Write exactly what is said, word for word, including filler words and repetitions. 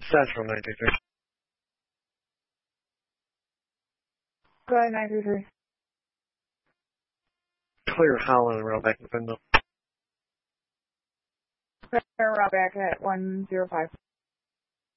Central nine two three. Go ahead, nine two three. Clear Holland, rail back in Findle. Clear route back at one zero five.